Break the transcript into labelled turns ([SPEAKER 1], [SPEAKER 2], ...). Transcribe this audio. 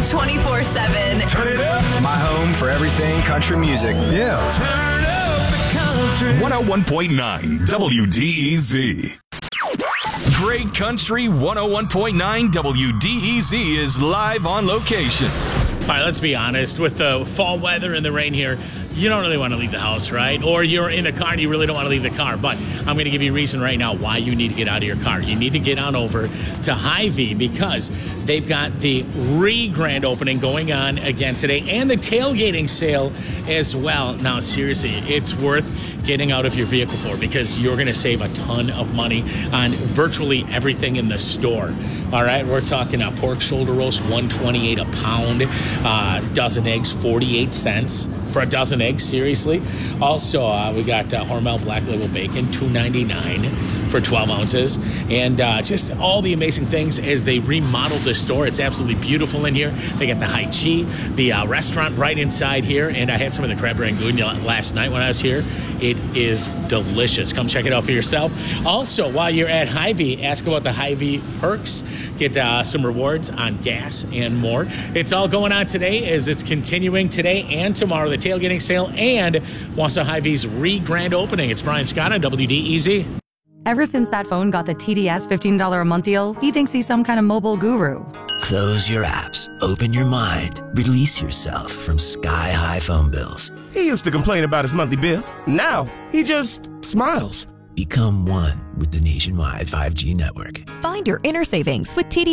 [SPEAKER 1] 24/7.
[SPEAKER 2] Turn it up.
[SPEAKER 3] My home for everything country music.
[SPEAKER 2] Yeah. Turn up the country.
[SPEAKER 4] 101.9 WDEZ. Great Country 101.9 WDEZ is live on location.
[SPEAKER 5] All right, let's be honest. With the fall weather and the rain here, you don't really want to leave the house, right? Or you're in a car and you really don't want to leave the car. But I'm going to give you a reason right now why you need to get out of your car. You need to get on over to Hy-Vee because they've got the re-grand opening going on again today and the tailgating sale as well. Now, seriously, it's worth getting out of your vehicle for because you're going to save a ton of money on virtually everything in the store. All right, we're talking pork shoulder roast, $1.28 a pound, dozen eggs, 48 cents for a dozen eggs, seriously. Also, we got Hormel Black Label Bacon, $2.99 for 12 ounces. And just all the amazing things as they remodeled the store. It's absolutely beautiful in here. They got the Hai Chi, the restaurant right inside here. And I had some of the crab rangoon last night when I was here. It is delicious. Come check it out for yourself. Also, while you're at Hy-Vee, ask about the Hy-Vee perks. Get some rewards on gas and more. It's all going on today as it's continuing today and tomorrow, the tailgating sale and Wausau Hy-Vee's re-grand opening. It's Brian Scott on WDEZ.
[SPEAKER 6] Ever since that phone got the TDS $15 a month deal, he thinks he's some kind of mobile guru.
[SPEAKER 7] Close your apps, open your mind, release yourself from sky-high phone bills.
[SPEAKER 2] He used to complain about his monthly bill. Now, he just smiles.
[SPEAKER 7] Become one with the nationwide 5G network.
[SPEAKER 8] Find your inner savings with TD